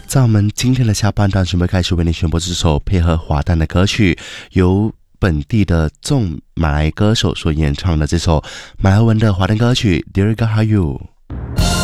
在我们今天的下半段准备开始为你宣布这首配合华诞的歌曲，由本地的众马来歌手所演唱的这首马来文的华诞歌曲 Dirgahayu。